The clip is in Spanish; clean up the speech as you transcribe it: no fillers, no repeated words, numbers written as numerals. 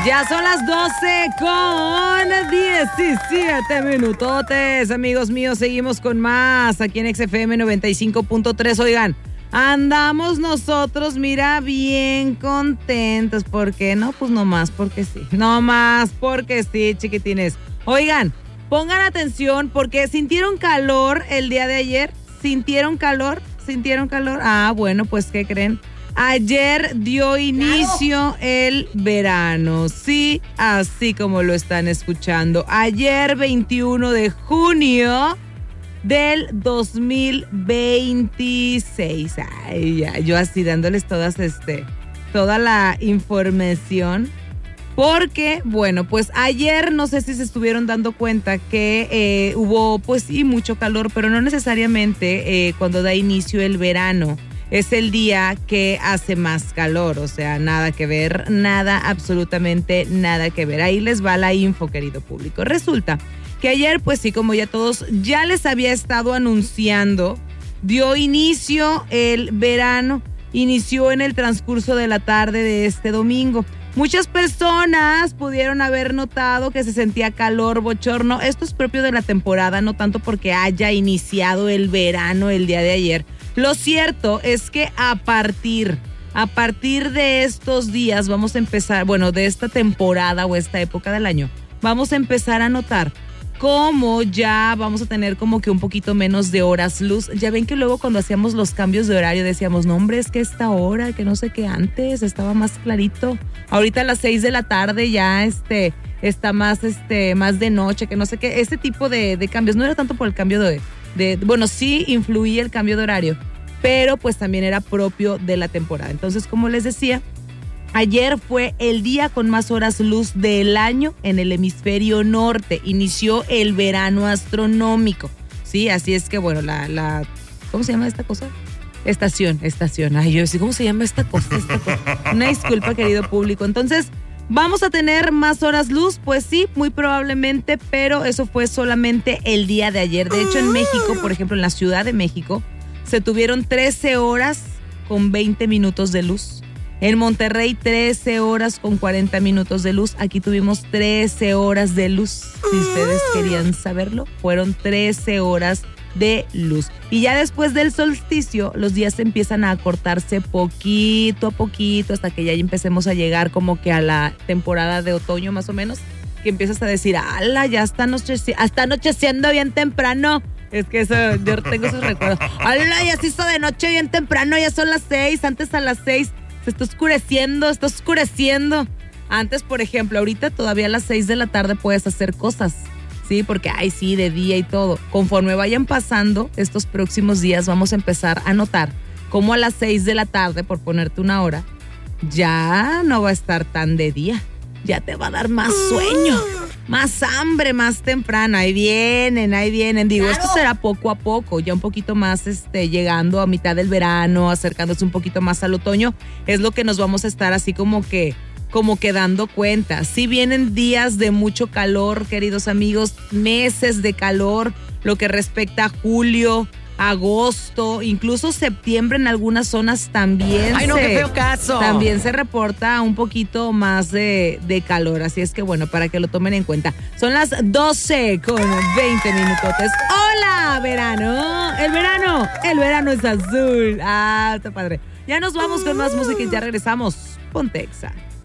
Ya son las 12:17 minutotes, amigos míos. Seguimos con más aquí en XFM 95.3. Oigan, andamos nosotros, mira, bien contentos. ¿Por qué? No, pues nomás porque sí. Nomás porque sí, chiquitines. Oigan, pongan atención porque sintieron calor el día de ayer. ¿Sintieron calor? Ah, bueno, pues ¿qué creen? Ayer dio inicio el verano, sí, así como lo están escuchando. Ayer 21 de junio del 2026. Ay, ya, yo así dándoles toda la información. Porque, bueno, pues ayer no sé si se estuvieron dando cuenta que hubo, pues sí, mucho calor, pero no necesariamente cuando da inicio el verano. Es el día que hace más calor, o sea, nada que ver, nada, absolutamente nada que ver. Ahí les va la info, querido público. Resulta que ayer, pues sí, como ya todos ya les había estado anunciando, dio inicio el verano, inició en el transcurso de la tarde de este domingo. Muchas personas pudieron haber notado que se sentía calor, bochorno. Esto es propio de la temporada, no tanto porque haya iniciado el verano el día de ayer. Lo cierto es que a partir de estos días vamos a empezar, bueno, de esta temporada o esta época del año, vamos a empezar a notar cómo ya vamos a tener como que un poquito menos de horas luz. Ya ven que luego cuando hacíamos los cambios de horario decíamos, no hombre, es que esta hora, que no sé qué, antes estaba más clarito. Ahorita a las 6 de la tarde ya está más de noche, que no sé qué. Este tipo de cambios no era tanto por el cambio bueno, sí influía el cambio de horario, pero pues también era propio de la temporada. Entonces, como les decía, ayer fue el día con más horas luz del año en el hemisferio norte. Inició el verano astronómico, ¿sí? Así es que, bueno, ¿cómo se llama esta cosa? Estación. Ay, yo decía, ¿cómo se llama esta cosa? Una disculpa, querido público. Entonces, ¿vamos a tener más horas luz? Pues sí, muy probablemente, pero eso fue solamente el día de ayer. De hecho, en México, por ejemplo, en la Ciudad de México, se tuvieron 13 horas con 20 minutos de luz. En Monterrey, 13 horas con 40 minutos de luz. Aquí tuvimos 13 horas de luz. Si ustedes querían saberlo, fueron 13 horas de luz. Y ya después del solsticio, los días empiezan a acortarse poquito a poquito hasta que ya empecemos a llegar como que a la temporada de otoño más o menos, que empiezas a decir, ¡ala! Ya está anocheciendo bien temprano. Es que eso, yo tengo esos recuerdos. ¡Hala! Ya se hizo de noche bien temprano, ya son las 6, antes a las 6 se está oscureciendo. Antes, por ejemplo, ahorita todavía a las 6 de la tarde puedes hacer cosas, ¿sí? Porque, ay, sí, de día y todo. Conforme vayan pasando estos próximos días, vamos a empezar a notar cómo a las 6 de la tarde, por ponerte una hora, ya no va a estar tan de día. Ya te va a dar más sueño, más hambre, más temprano. Ahí vienen. Digo, claro. Esto será poco a poco, ya un poquito más llegando a mitad del verano, acercándose un poquito más al otoño. Es lo que nos vamos a estar así como que dando cuenta. Sí vienen días de mucho calor, queridos amigos, meses de calor, lo que respecta a julio, agosto, incluso septiembre en algunas zonas también. ¡Ay, no, qué feo caso! También se reporta un poquito más de calor, así es que bueno, para que lo tomen en cuenta. Son las 12:20 minutotes. ¡Hola, verano! El verano es azul. Ah, está padre. Ya nos vamos con más música y ya regresamos. Ponte Exa.